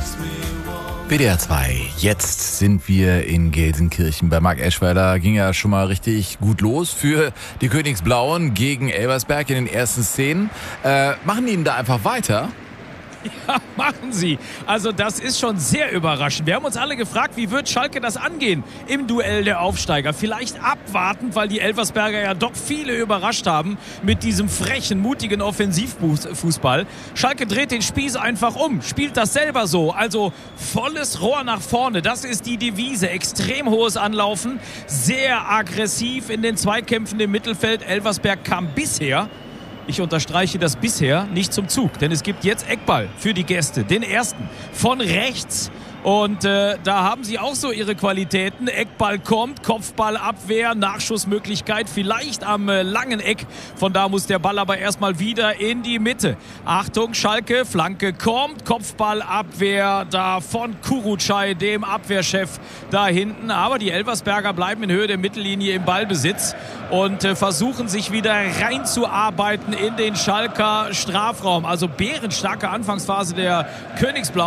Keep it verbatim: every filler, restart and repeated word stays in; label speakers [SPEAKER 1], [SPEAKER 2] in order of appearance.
[SPEAKER 1] W D R zwei, jetzt sind wir in Gelsenkirchen. Bei Marc Eschweiler ging ja schon mal richtig gut los für die Königsblauen gegen Elversberg in den ersten Szenen. Äh, machen die ihn da einfach weiter?
[SPEAKER 2] Ja, machen sie. Also das ist schon sehr überraschend. Wir haben uns alle gefragt, wie wird Schalke das angehen im Duell der Aufsteiger? Vielleicht abwartend, weil die Elversberger ja doch viele überrascht haben mit diesem frechen, mutigen Offensivfußball. Schalke dreht den Spieß einfach um, spielt das selber so. Also volles Rohr nach vorne, das ist die Devise. Extrem hohes Anlaufen, sehr aggressiv in den Zweikämpfen im Mittelfeld. Elversberg kam bisher, ich unterstreiche das bisher, nicht zum Zug. Denn es gibt jetzt Eckball für die Gäste. Den ersten von rechts. Und äh, da haben sie auch so ihre Qualitäten. Eckball kommt, Kopfballabwehr, Nachschussmöglichkeit vielleicht am äh, langen Eck. Von da muss der Ball aber erstmal wieder in die Mitte. Achtung, Schalke, Flanke kommt, Kopfballabwehr da von Kurucay, dem Abwehrchef da hinten. Aber die Elversberger bleiben in Höhe der Mittellinie im Ballbesitz und äh, versuchen sich wieder reinzuarbeiten in den Schalker Strafraum. Also bärenstarke Anfangsphase der Königsblauen.